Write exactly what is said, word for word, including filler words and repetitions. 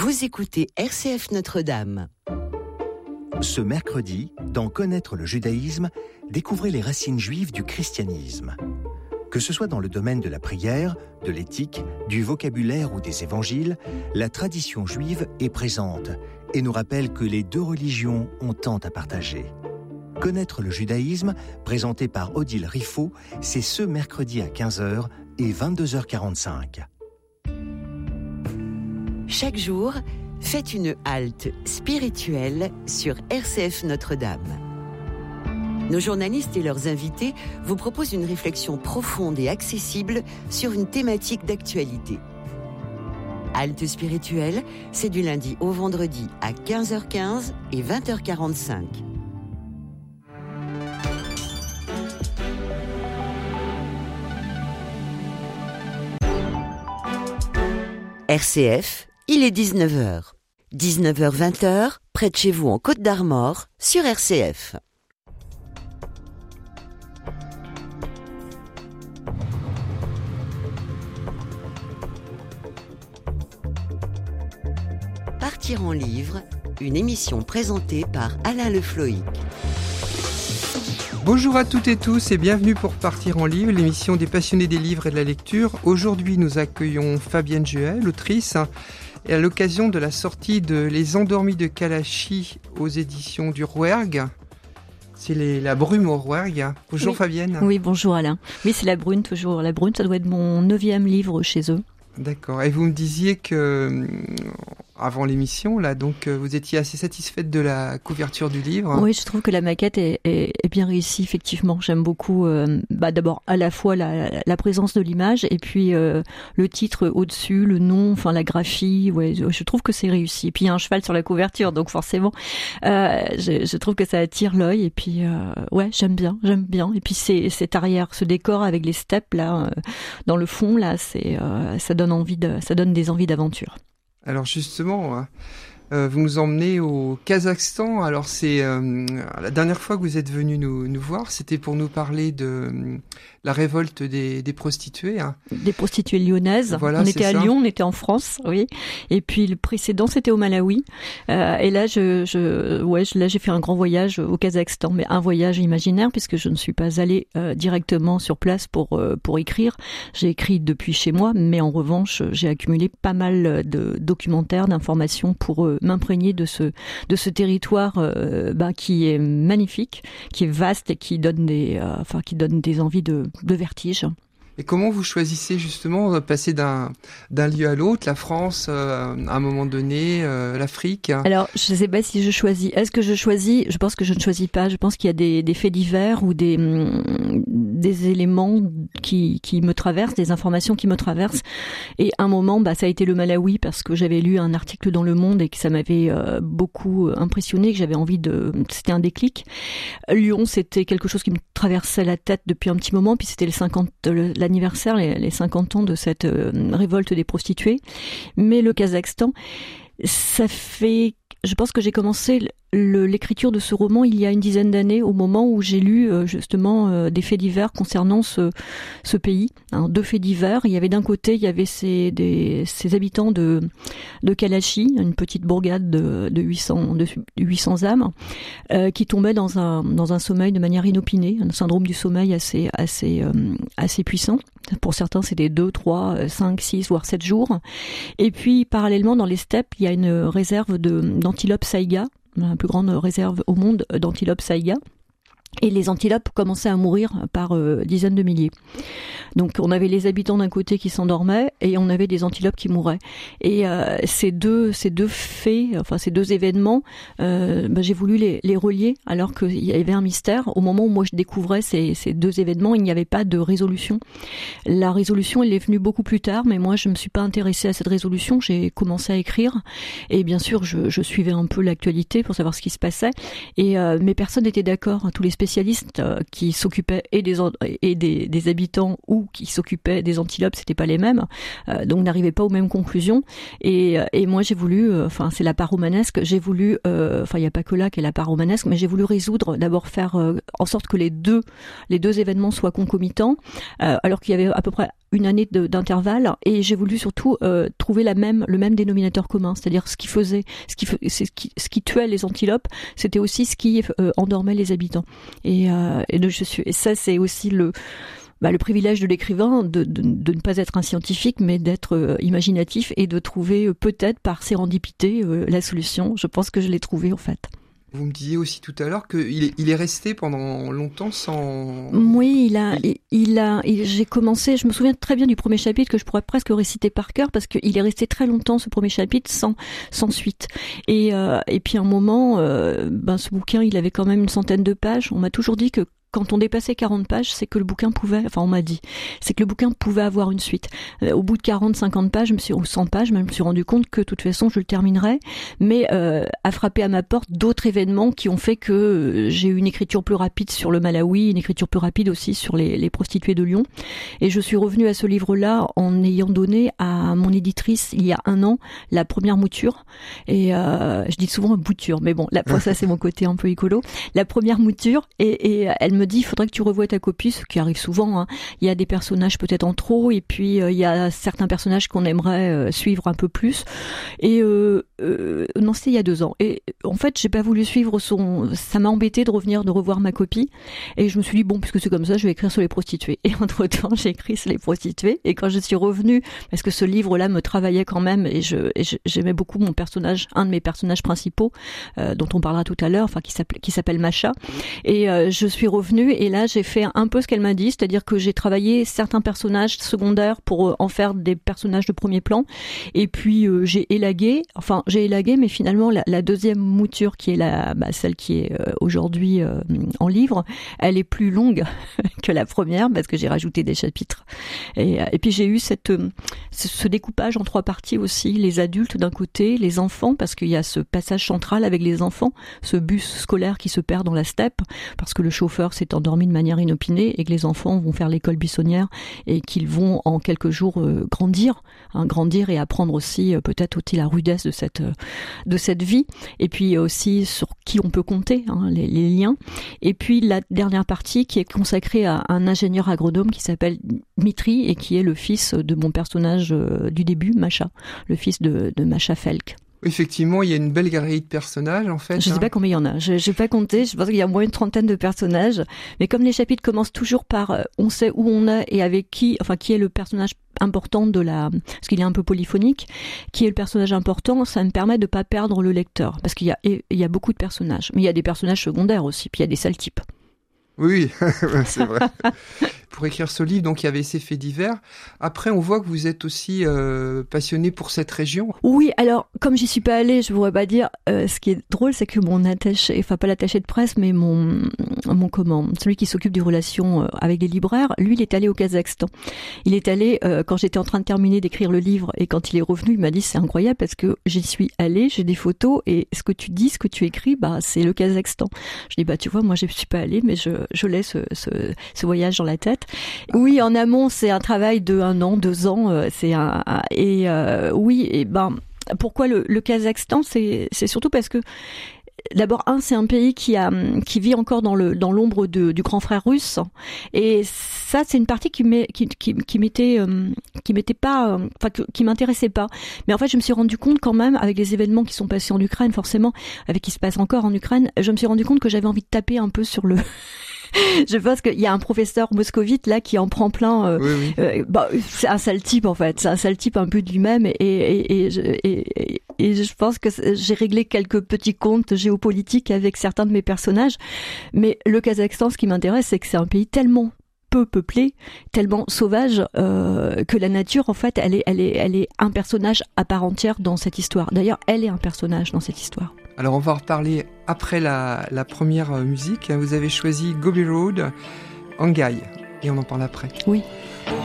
Vous écoutez R C F Notre-Dame. Ce mercredi, dans Connaître le judaïsme, découvrez les racines juives du christianisme. Que ce soit dans le domaine de la prière, de l'éthique, du vocabulaire ou des évangiles, la tradition juive est présente et nous rappelle que les deux religions ont tant à partager. Connaître le judaïsme, présenté par Odile Riffaut, c'est ce mercredi à quinze heures et vingt-deux heures quarante-cinq. Chaque jour, faites une halte spirituelle sur R C F Notre-Dame. Nos journalistes et leurs invités vous proposent une réflexion profonde et accessible sur une thématique d'actualité. Halte spirituelle, c'est du lundi au vendredi à quinze heures quinze et vingt heures quarante-cinq. R C F, il est dix-neuf heures. dix-neuf heures vingt, près de chez vous en Côte d'Armor, sur R C F. Partir en livre, une émission présentée par Alain Le Floïc. Bonjour à toutes et tous et bienvenue pour Partir en livre, l'émission des passionnés des livres et de la lecture. Aujourd'hui, nous accueillons Fabienne Juet, l'autrice, et à l'occasion de la sortie de Les Endormis de Kalachi aux éditions du Rouergue. C'est les, la brume au Rouergue. Bonjour oui. Fabienne. Oui, bonjour Alain. Oui, c'est la brune, toujours la brune. Ça doit être mon neuvième livre chez eux. D'accord. Et vous me disiez que, avant l'émission, là, donc, vous étiez assez satisfaite de la couverture du livre. Oui, je trouve que la maquette est, est, est bien réussie, effectivement. J'aime beaucoup, euh, bah, d'abord, à la fois la, la présence de l'image et puis euh, le titre au-dessus, le nom, enfin la graphie. Ouais, je trouve que c'est réussi. Et puis il y a un cheval sur la couverture, donc forcément, euh, je, je trouve que ça attire l'œil. Et puis, euh, ouais, j'aime bien, j'aime bien. Et puis c'est cet arrière, ce décor avec les steppes là, euh, dans le fond là, c'est, euh, ça donne envie de, ça donne des envies d'aventure. Alors justement, euh, vous nous emmenez au Kazakhstan. Alors c'est euh, la dernière fois que vous êtes venu nous, nous voir, c'était pour nous parler de euh, la révolte des, des prostituées. Hein. Des prostituées lyonnaises. Voilà, on était à ça. Lyon, on était en France, oui. Et puis le précédent, c'était au Malawi. Euh, et là, je, je, ouais, là, j'ai fait un grand voyage au Kazakhstan, mais un voyage imaginaire puisque je ne suis pas allée euh, directement sur place pour euh, pour écrire. J'ai écrit depuis chez moi, mais en revanche, j'ai accumulé pas mal de documentaires, d'informations pour euh, m'imprégner de ce de ce territoire euh, bah, qui est magnifique, qui est vaste et qui donne des, euh, enfin, qui donne des envies de de vertige. Et comment vous choisissez justement de passer d'un, d'un lieu à l'autre, la France, euh, à un moment donné, euh, l'Afrique? Alors, je ne sais pas si je choisis. Est-ce que je choisis? Je pense que je ne choisis pas. Je pense qu'il y a des, des faits divers ou des, des éléments qui, qui me traversent, des informations qui me traversent. Et à un moment, bah, ça a été le Malawi parce que j'avais lu un article dans Le Monde et que ça m'avait euh, beaucoup impressionné, que j'avais envie de... C'était un déclic. Lyon, c'était quelque chose qui me traversait la tête depuis un petit moment, puis c'était les cinquante... Le, l'anniversaire, les, les cinquante ans de cette euh, révolte des prostituées. Mais le Kazakhstan, ça fait... Je pense que j'ai commencé le, l'écriture de ce roman il y a une dizaine d'années, au moment où j'ai lu euh, justement euh, des faits divers concernant ce, ce pays. Hein, deux faits divers. Il y avait d'un côté, il y avait ces, des, ces habitants de, de Kalachi, une petite bourgade de, de, huit cents, de huit cents âmes, euh, qui tombaient dans un, dans un sommeil de manière inopinée, un syndrome du sommeil assez, assez, euh, assez puissant. Pour certains, c'était deux, trois, cinq, six, voire sept jours. Et puis, parallèlement, dans les steppes, il y a une réserve de, d'antilopes saïga, la plus grande réserve au monde d'antilopes saïga. Et les antilopes commençaient à mourir par euh, dizaines de milliers. Donc on avait les habitants d'un côté qui s'endormaient et on avait des antilopes qui mouraient. Et euh, ces deux ces deux faits, enfin ces deux événements, euh, ben, j'ai voulu les, les relier alors qu'il y avait un mystère. Au moment où moi je découvrais ces, ces deux événements, il n'y avait pas de résolution. La résolution, elle est venue beaucoup plus tard, mais moi je me suis pas intéressée à cette résolution. J'ai commencé à écrire et bien sûr je, je suivais un peu l'actualité pour savoir ce qui se passait. Et euh, mais personne n'était d'accord, tous les spécialistes euh, qui s'occupaient et des et des, des habitants ou qui s'occupaient des antilopes, c'était pas les mêmes, euh, donc n'arrivaient pas aux mêmes conclusions. Et, et moi j'ai voulu, enfin euh, c'est la part romanesque, j'ai voulu, enfin euh, il y a pas que là qu'est la part romanesque, mais j'ai voulu résoudre, d'abord faire euh, en sorte que les deux les deux événements soient concomitants, euh, alors qu'il y avait à peu près une année de, d'intervalle, et j'ai voulu surtout euh, trouver la même, le même dénominateur commun, c'est-à-dire ce qui faisait, ce qui, c'est ce qui, ce qui tuait les antilopes, c'était aussi ce qui euh, endormait les habitants. Et, euh, et, de, je suis, et ça, c'est aussi le, bah, le privilège de l'écrivain de, de, de ne pas être un scientifique, mais d'être euh, imaginatif et de trouver euh, peut-être par sérendipité euh, la solution. Je pense que je l'ai trouvée en fait. Vous me disiez aussi tout à l'heure qu'il est, il est resté pendant longtemps sans... Oui, il a, il, il a, il, j'ai commencé, je me souviens très bien du premier chapitre que je pourrais presque réciter par cœur parce qu'il est resté très longtemps, ce premier chapitre, sans, sans suite. Et, euh, et puis à un moment, euh, ben, ce bouquin, il avait quand même une centaine de pages. On m'a toujours dit que quand on dépassait quarante pages, c'est que le bouquin pouvait, enfin on m'a dit, c'est que le bouquin pouvait avoir une suite. Euh, au bout de quarante, cinquante pages, je me suis, ou cent pages, je me suis rendu compte que de toute façon je le terminerais, mais euh, a frappé à ma porte d'autres événements qui ont fait que euh, j'ai eu une écriture plus rapide sur le Malawi, une écriture plus rapide aussi sur les, les prostituées de Lyon. Et je suis revenue à ce livre-là en ayant donné à mon éditrice il y a un an la première mouture. Et euh, je dis souvent bouture, mais bon, là, pour ça c'est mon côté un peu écolo. La première mouture, et, et elle me dit, il faudrait que tu revoies ta copie, ce qui arrive souvent, hein. Il y a des personnages peut-être en trop, et puis euh, il y a certains personnages qu'on aimerait euh, suivre un peu plus. Et euh, euh, non, c'était il y a deux ans. Et en fait, j'ai pas voulu suivre son... Ça m'a embêté de revenir, de revoir ma copie. Et je me suis dit, bon, puisque c'est comme ça, je vais écrire sur les prostituées. Et entre-temps, j'ai écrit sur les prostituées. Et quand je suis revenue, parce que ce livre-là me travaillait quand même, et, je, et je, j'aimais beaucoup mon personnage, un de mes personnages principaux, euh, dont on parlera tout à l'heure, enfin qui s'appelle, qui s'appelle Macha. Et euh, je suis revenue, et là j'ai fait un peu ce qu'elle m'a dit, c'est-à-dire que j'ai travaillé certains personnages secondaires pour en faire des personnages de premier plan, et puis euh, j'ai élagué, enfin j'ai élagué, mais finalement la, la deuxième mouture qui est la, bah, celle qui est euh, aujourd'hui euh, en livre, elle est plus longue que la première parce que j'ai rajouté des chapitres. Et, et puis j'ai eu cette, ce, ce découpage en trois parties aussi, les adultes d'un côté, les enfants, parce qu'il y a ce passage central avec les enfants, ce bus scolaire qui se perd dans la steppe parce que le chauffeur s'est endormi de manière inopinée et que les enfants vont faire l'école buissonnière et qu'ils vont en quelques jours euh, grandir, hein, grandir et apprendre aussi euh, peut-être aussi la rudesse de cette euh, de cette vie, et puis aussi sur qui on peut compter, hein, les, les liens. Et puis la dernière partie qui est consacrée à un ingénieur agronome qui s'appelle Dmitri et qui est le fils de mon personnage euh, du début, Macha, le fils de, de Macha Felk. Effectivement, il y a une belle galerie de personnages, en fait. Je ne sais hein. pas combien il y en a. Je n'ai pas compté. Je pense qu'il y a au moins une trentaine de personnages. Mais comme les chapitres commencent toujours par euh, on sait où on est et avec qui, enfin, qui est le personnage important de la, parce qu'il est un peu polyphonique, qui est le personnage important, ça me permet de pas perdre le lecteur. Parce qu'il y a, il y a beaucoup de personnages. Mais il y a des personnages secondaires aussi. Puis il y a des sales types. Oui, c'est vrai. Pour écrire ce livre, donc il y avait ces faits divers. Après, on voit que vous êtes aussi euh, passionné pour cette région. Oui, alors comme j'y suis pas allée, je pourrais pas dire. Euh, ce qui est drôle, c'est que mon attaché, enfin pas l'attaché de presse, mais mon mon comment, celui qui s'occupe des relations avec les libraires, lui, il est allé au Kazakhstan. Il est allé euh, quand j'étais en train de terminer d'écrire le livre, et quand il est revenu, il m'a dit c'est incroyable parce que j'y suis allée, j'ai des photos et ce que tu dis, ce que tu écris, bah c'est le Kazakhstan. Je dis bah tu vois, moi je suis pas allée, mais je je l'ai ce ce, ce voyage dans la tête. Oui, en amont, c'est un travail de un an, deux ans. Euh, c'est un, un et euh, oui, et ben pourquoi le, le Kazakhstan, c'est c'est surtout parce que d'abord, un, c'est un pays qui a qui vit encore dans le dans l'ombre de, du grand frère russe, et ça, c'est une partie qui m'est qui qui, qui m'était euh, qui m'était pas, enfin euh, qui m'intéressait pas. Mais en fait, je me suis rendu compte quand même, avec les événements qui sont passés en Ukraine, forcément, avec qui se passe encore en Ukraine, je me suis rendu compte que j'avais envie de taper un peu sur le je pense qu'il y a un professeur moscovite là qui en prend plein. Euh, oui, oui. Euh, bah, c'est un sale type en fait, c'est un sale type un peu de lui-même, et et et, et, et, et je pense que j'ai réglé quelques petits comptes géopolitiques avec certains de mes personnages. Mais le Kazakhstan, ce qui m'intéresse, c'est que c'est un pays tellement peu peuplé, tellement sauvage, euh, que la nature, en fait, elle est, elle est, elle est un personnage à part entière dans cette histoire. D'ailleurs, elle est un personnage dans cette histoire. Alors, on va en reparler après la, la première musique. Vous avez choisi Gobi Road, Angai, et on en parle après. Oui.